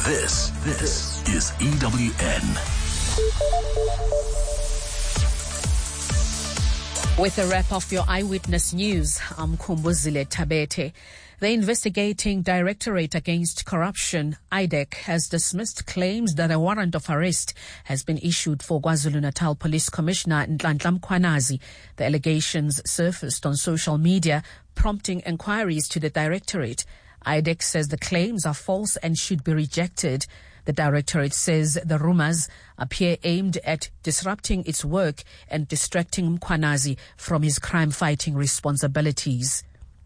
This is EWN. With a wrap of your Eyewitness News, I'm Kumbuzile Tabete. The Investigating Directorate Against Corruption, IDEC, has dismissed claims that a warrant of arrest has been issued for KwaZulu-Natal Police Commissioner Nhlanhla Mkhwanazi. The allegations surfaced on social media, prompting inquiries to the Directorate. IDEC says the claims are false and should be rejected. The Directorate says the rumors appear aimed at disrupting its work and distracting Mkhwanazi from his crime-fighting responsibilities.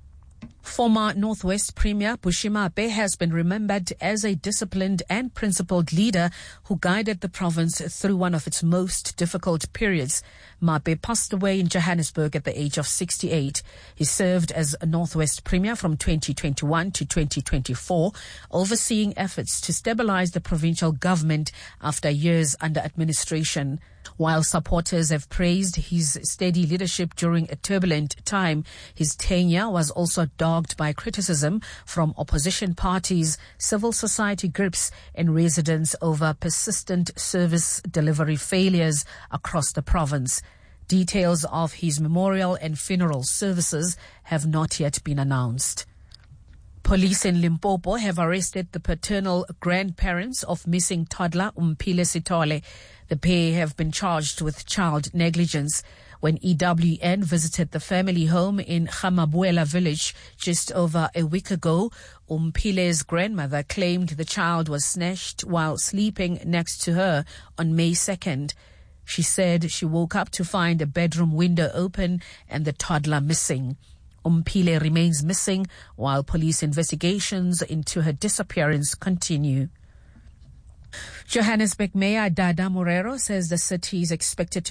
Former Northwest Premier Bushy Mape has been remembered as a disciplined and principled leader who guided the province through one of its most difficult periods. Mape passed away in Johannesburg at the age of 68. He served as Northwest Premier from 2021 to 2024, overseeing efforts to stabilize the provincial government after years under administration. While supporters have praised his steady leadership during a turbulent time, his tenure was also dogged by criticism from opposition parties, civil society groups, and residents over persistent service delivery failures across the province. Details of his memorial and funeral services have not yet been announced. Police in Limpopo have arrested the paternal grandparents of missing toddler Umphile Sithole. The pair have been charged with child negligence. When EWN visited the family home in Khamabuela village just over a week ago, Umphile's grandmother claimed the child was snatched while sleeping next to her on May 2nd. She said she woke up to find a bedroom window open and the toddler missing. Umphile remains missing while police investigations into her disappearance continue. Johannesburg Mayor Dada Morero says the city is expected to